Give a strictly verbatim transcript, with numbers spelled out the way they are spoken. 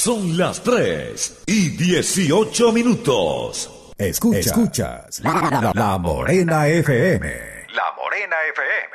Son las tres y dieciocho minutos. Escuchas, Escuchas la, la, la Morena F M. La Morena F M.